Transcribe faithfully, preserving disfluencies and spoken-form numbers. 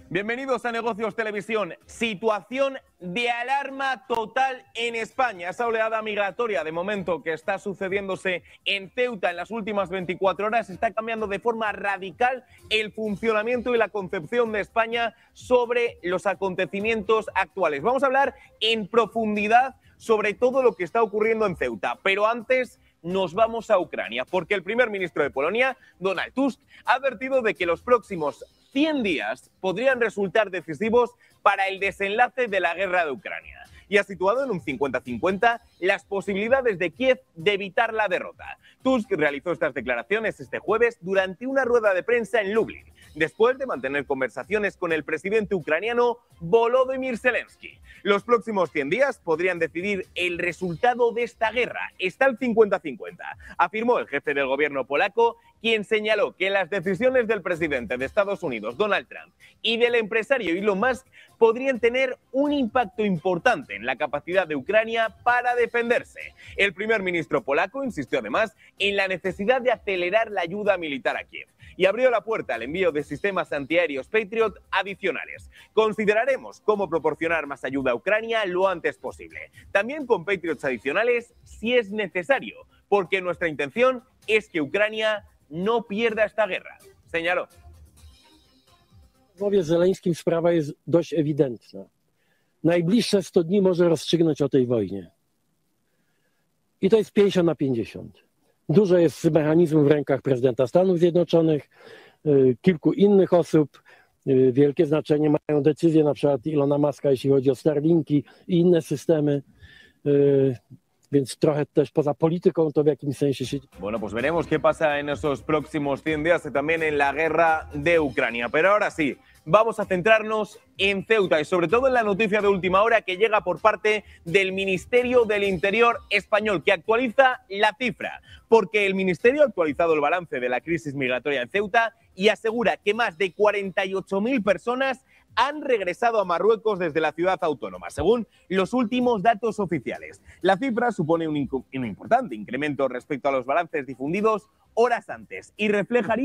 Bienvenidos a Negocios Televisión. Situación de alarma total en España. Esa oleada migratoria de momento que está sucediéndose en Ceuta en las últimas veinticuatro horas está cambiando de forma radical el funcionamiento y la concepción de España sobre los acontecimientos actuales. Vamos a hablar en profundidad sobre todo lo que está ocurriendo en Ceuta, pero antes nos vamos a Ucrania, porque el primer ministro de Polonia, Donald Tusk, ha advertido de que los próximos cien días podrían resultar decisivos para el desenlace de la guerra de Ucrania y ha situado en un cincuenta cincuenta las posibilidades de Kiev de evitar la derrota. Tusk realizó estas declaraciones este jueves durante una rueda de prensa en Lublin, después de mantener conversaciones con el presidente ucraniano Volodymyr Zelensky. Los próximos cien días podrían decidir el resultado de esta guerra. Está el cincuenta cincuenta, afirmó el jefe del gobierno polaco, quien señaló que las decisiones del presidente de Estados Unidos, Donald Trump, y del empresario Elon Musk podrían tener un impacto importante en la capacidad de Ucrania para defenderse. El primer ministro polaco insistió además en la necesidad de acelerar la ayuda militar a Kiev y abrió la puerta al envío de sistemas antiaéreos Patriot adicionales. Consideraremos cómo proporcionar más ayuda a Ucrania lo antes posible, también con Patriots adicionales si es necesario, porque nuestra intención es que Ucrania no pierda esta guerra, señaló. W rozmowie z Zeleńskim sprawa jest dość ewidentna. Najbliższe sto dni może rozstrzygnąć o tej wojnie. I to jest pięćdziesiąt na pięćdziesiąt. Dużo jest mechanizmów w rękach prezydenta Stanów Zjednoczonych, kilku innych osób. Wielkie znaczenie mają decyzje na przykład Elona Muska, jeśli chodzi o Starlinki i inne systemy. Więc trochę też poza polityką to w jakimś sensie się... Bueno, pues veremos qué pasa en esos próximos cien días y también en la guerra de Ucrania. Pero ahora sí, vamos a centrarnos en Ceuta y sobre todo en la noticia de última hora que llega por parte del Ministerio del Interior español, que actualiza la cifra, porque el Ministerio ha actualizado el balance de la crisis migratoria en Ceuta y asegura que más de cuarenta y ocho mil personas han regresado a Marruecos desde la ciudad autónoma, según los últimos datos oficiales. La cifra supone un, un importante incremento respecto a los balances difundidos horas antes y reflejaría